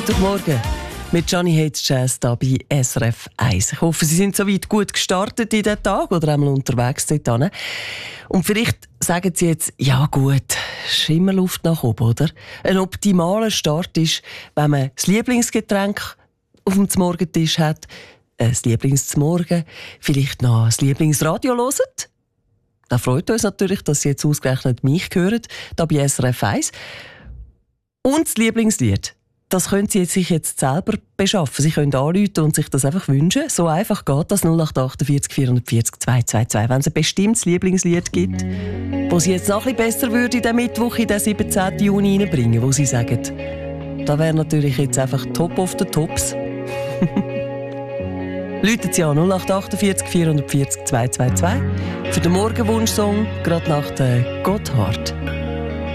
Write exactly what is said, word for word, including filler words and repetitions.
Mittwochmorgen mit Johnny Hates Jazz hier bei S R F eins. Ich hoffe, Sie sind soweit gut gestartet in diesen Tag oder einmal unterwegs dorthin. Und vielleicht sagen Sie jetzt, ja gut, es ist immer Luft nach oben, oder? Ein optimaler Start ist, wenn man das Lieblingsgetränk auf dem Morgentisch hat, ein Lieblingsmorgen, vielleicht noch ein Lieblingsradio hören. Das freut uns natürlich, dass Sie jetzt ausgerechnet mich hören, hier bei S R F eins. Und das Lieblingslied, das können Sie jetzt sich jetzt selber beschaffen. Sie können anrufen und sich das einfach wünschen. So einfach geht das. null acht achtundvierzig vierundvierzig zweihundertzweiundzwanzig. Wenn es ein bestimmtes Lieblingslied gibt, das Sie jetzt noch ein bisschen besser würde in den Mittwoch, in den siebzehnten Juni reinbringen, wo Sie sagen, da wäre natürlich jetzt einfach top of the tops. Läuten Sie an null acht achtundvierzig vierundvierzig zweihundertzweiundzwanzig für den Morgenwunschsong, gerade nach der Gotthard.